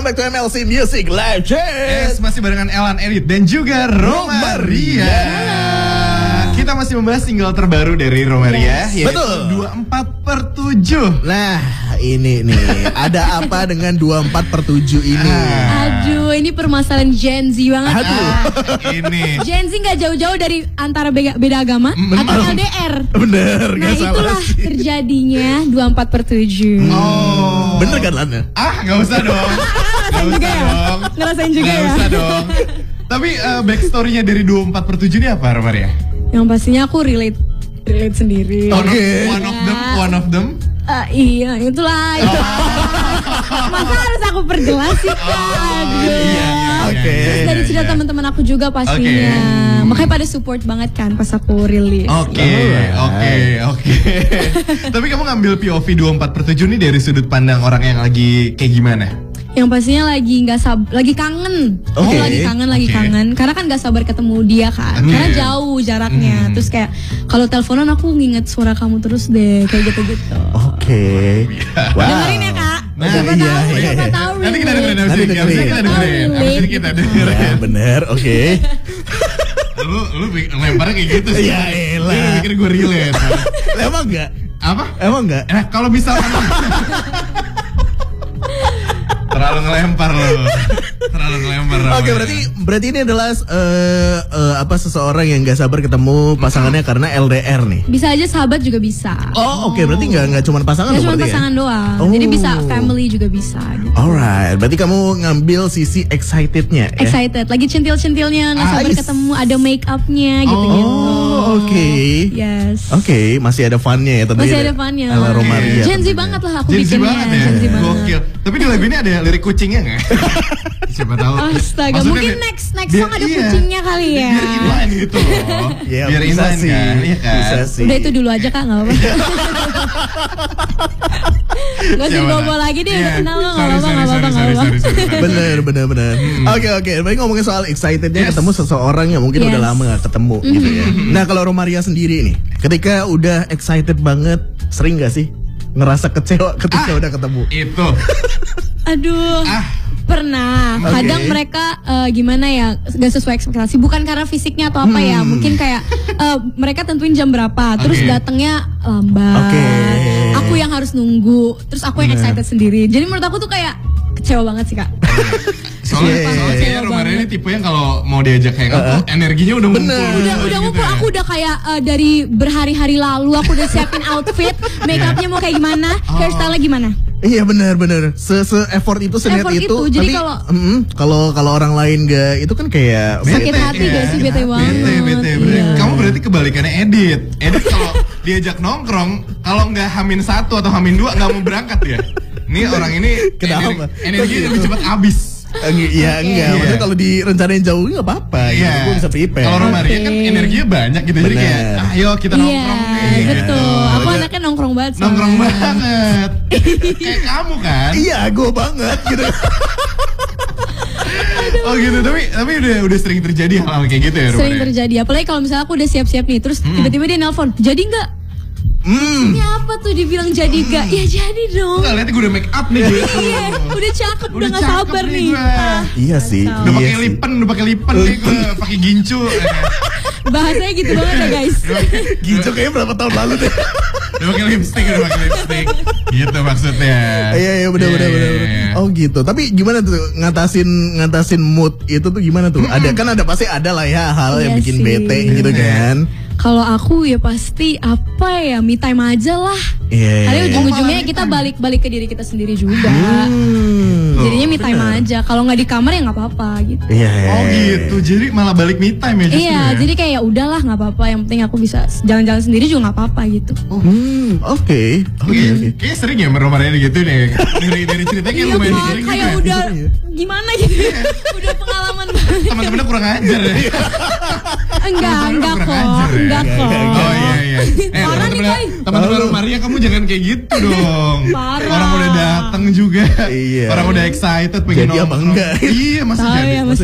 back to MLC Music Live Chat. Masih barengan Elan Edit dan juga Romaria. Kita masih membahas single terbaru dari Romaria, yaitu betul. 24/7. Nah, ini nih, ada apa dengan 24/7 ini? Aduh, ini permasalahan Gen Z banget. Ini Gen Z gak jauh-jauh dari antara beda agama atau LDR. Bener, Nah, gak salah itulah sih. terjadinya 24/7. Oh, Bener kan Lana? gak usah dong. Gak usah juga ya? dong. Ngerasain juga Gak ya? usah dong. Tapi backstory-nya dari 24/7 ini apa, Romaria? Yang pastinya aku relate sendiri. Oke. One of them. Iya, itulah. Masa harus aku perjelas sih, Kak? Aduh. Oke. Terus dari cerita teman-teman aku juga pastinya. Makanya pada support banget kan pas aku rilis. Oke. Tapi kamu ngambil POV 24/7 nih dari sudut pandang orang yang lagi kayak gimana? Yang pastinya lagi kangen. Oke. Lagi kangen. Karena kan gak sabar ketemu dia kan. Karena jauh jaraknya. Terus kayak kalau teleponan aku nginget suara kamu terus deh, kayak gitu-gitu. Oke. Wow. Dengerin ya, Kak. Nah, Siapa tahu. Nanti kita dengerin. Nanti dengerin. Abis ini kita dengerin. Ya, bener, oke. Lu lemparnya kayak gitu sih. Ya elah. Dia pikir gue relate. Emang enggak? Apa? Emang enggak? Kalau misalkan terlalu ngelempar lo. Oke, berarti ini adalah seseorang yang gak sabar ketemu pasangannya karena LDR nih. Bisa aja sahabat juga bisa. Oh, oke, berarti nggak cuma pasangan. Gak cuma berarti pasangan doang. Oh. Jadi bisa family juga bisa gitu. Alright, berarti kamu ngambil sisi excitednya ya? Excited, lagi centil-centilnya, nggak sabar ketemu, ada make upnya gitu-gitu. Oh, oke. Yes. Oke, masih ada funnya ya tentunya. Masih ada funnya. Ala Romaria. Gen Z banget lah aku Gen Z bikinnya. banget ya. Gen Z banget. Gokil. Tapi di lagu ini ada lirik kucingnya nggak? Siapa tahu. Astaga, Maksudnya mungkin next song ada kucingnya kali ya. Biar inline gitu loh. Ya, Biar bisa inline sih. kan. Iya kan? Bisa sih. Udah itu dulu aja Kak, nggak apa-apa. Gak usah dibawa lagi deh, udah kenal lo, nggak apa-apa. Bener. Oke. Baik, ngomongin soal excitednya ketemu seseorang yang mungkin udah lama gak ketemu gitu ya. Nah, kalau Romaria sendiri nih, ketika udah excited banget, sering gak sih ngerasa kecewa ketika udah ketemu? Itu. Aduh. Pernah, kadang mereka gimana ya, gak sesuai ekspektasi. Bukan karena fisiknya atau apa ya, mungkin kayak mereka tentuin jam berapa, terus datangnya lambat. Aku yang harus nunggu, terus aku yang excited sendiri. Jadi menurut aku tuh kayak kecewa banget sih Kak. Soalnya Romaria ini tipe yang kalau mau diajak hangout energinya udah ngumpul. Udah ngumpul, aku udah kayak dari berhari-hari lalu aku udah siapin outfit, make upnya mau kayak gimana, hairstyle-nya gimana. Iya benar. Se-effort itu, seniat itu. Jadi kalau orang lain gak itu kan kayak sakit hati gak sih, bete banget. Bete. Kamu berarti kebalikannya Edit kalau diajak nongkrong, kalau nggak H-1 atau H-2 nggak mau berangkat ya. Ini orang ini kenapa? Energinya lebih cepat habis. Iya enggak, maksudnya kalau direncanain jauh nggak apa-apa, gitu. Gue bisa prepare. Kalau Romaria kan energinya banyak gitu, jadi kayak ayo kita nongkrong nih. Betul, aku anaknya nongkrong banget. Nongkrong banget, kayak kamu kan? Iya, gue banget gitu. Oh gitu, tapi udah sering terjadi hal-hal kayak gitu ya Romaria? Sering terjadi, apalagi kalau misalnya aku udah siap-siap nih, terus tiba-tiba dia nelpon, jadi nggak? Ini apa tuh dibilang jadi gak? Ya jadi dong. Nggak, lihat gue udah make up nih gitu. Iya, udah cakep, udah gak sabar nih. Iya sih. Udah pakai lipen nih gue, pakai gincu. Bahasanya gitu banget ya guys. Gincu kayaknya berapa tahun lalu deh. Udah pakai lipstick. Gitu maksudnya. Iya benar. Oh gitu. Tapi gimana tuh ngatasin mood itu tuh gimana tuh? Ada pasti ada lah ya hal yang bikin bete gitu kan. Kalau aku ya pasti apa ya, me time aja lah. Karena ujung-ujungnya kita balik ke diri kita sendiri juga. Jadinya me time aja. Kalau nggak di kamar ya nggak apa-apa gitu. Oh gitu. Jadi malah balik me time ya justru. Iya, jadi kayak ya udahlah nggak apa-apa. Yang penting aku bisa jalan-jalan sendiri juga nggak apa-apa gitu. Oke. Kayaknya sering ya Romaria gitu nih. Dari ceritanya lumayan sering gitu. Kayak udah gimana gitu. Udah pengalaman banget. Teman-temannya kurang ajar ya. Enggak kok. Oh iya. Teman-teman Romaria kamu jangan kayak gitu dong. Parah. Orang udah datang juga. Iya. Orang udah excited pengen jadi apa enggak? Iya, masa jadi.